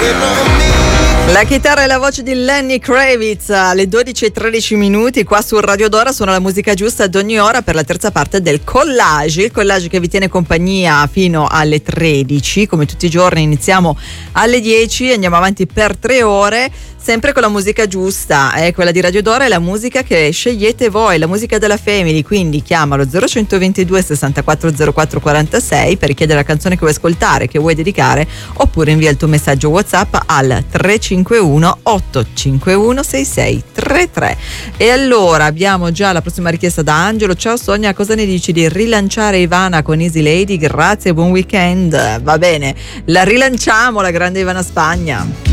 La chitarra e la voce di Lenny Kravitz alle 12:13 minuti qua su Radio Dora. Suona la musica giusta ad ogni ora per la terza parte del collage, il collage che vi tiene compagnia fino alle 13. Come tutti i giorni iniziamo alle 10 e andiamo avanti per 3 ore, sempre con la musica giusta, quella di Radio Dora è la musica che scegliete voi, la musica della Family. Quindi chiamalo 0122 6404 46 per richiedere la canzone che vuoi ascoltare, che vuoi dedicare, oppure invia il tuo messaggio WhatsApp al 351 851 6633. E allora abbiamo già la prossima richiesta da Angelo. Ciao Sonia, cosa ne dici di rilanciare Ivana con Easy Lady? Grazie, buon weekend. Va bene, la rilanciamo la grande Ivana Spagna.